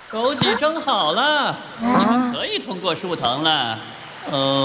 枸杞蒸好了，你们可以通过树藤了。